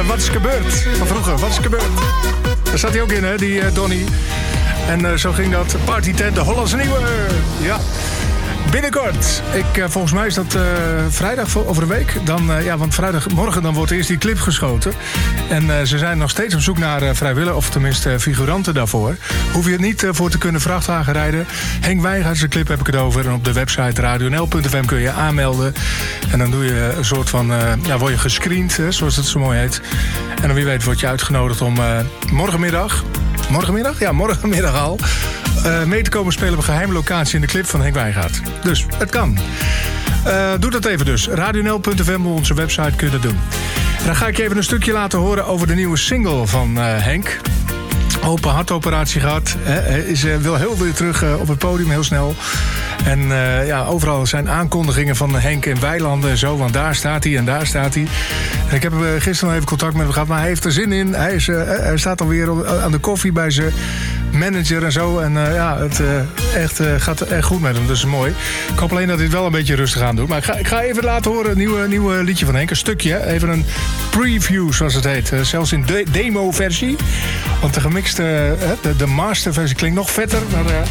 Wat is gebeurd? Van vroeger, wat is gebeurd? Daar zat hij ook in, hè, die Donny. En zo ging dat. Party Tent, de Hollandse Nieuwe. Ja. Binnenkort. Volgens mij is dat vrijdag over een week. Want vrijdagmorgen dan wordt eerst die clip geschoten. En ze zijn nog steeds op zoek naar vrijwilligers, of tenminste figuranten daarvoor. Hoef je het niet voor te kunnen vrachtwagen rijden. Henk Wijngaards, de clip heb ik het over. En op de website radionl.fm kun je aanmelden. En dan doe je een soort van, word je gescreend, zoals het zo mooi heet. En dan wie weet word je uitgenodigd om morgenmiddag al mee te komen spelen op een geheime locatie in de clip van Henk Wijngaard. Dus het kan. Doe dat even dus. radionl.fm, op onze website kun je dat doen. En dan ga ik je even een stukje laten horen over de nieuwe single van Henk. Open hartoperatie gehad. Hij wil heel weer terug op het podium, heel snel. En overal zijn aankondigingen van Henk en weilanden en zo. Want daar staat hij en daar staat hij. En ik heb gisteren nog even contact met hem gehad. Maar hij heeft er zin in. Hij staat alweer aan de koffie bij zijn manager en zo. En het gaat echt goed met hem. Dus mooi. Ik hoop alleen dat hij het wel een beetje rustig aan doet. Maar ik ga even laten horen een nieuw liedje van Henk. Een stukje. Even een preview, zoals het heet. Zelfs in demo-versie. Want de gemixte, de masterversie klinkt nog vetter. Maar